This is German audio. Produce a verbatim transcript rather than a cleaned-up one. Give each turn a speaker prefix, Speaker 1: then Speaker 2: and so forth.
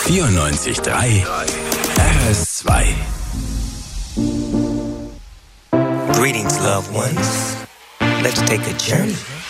Speaker 1: vierundneunzig Komma drei R S zwei.
Speaker 2: Greetings, loved ones. Let's take a journey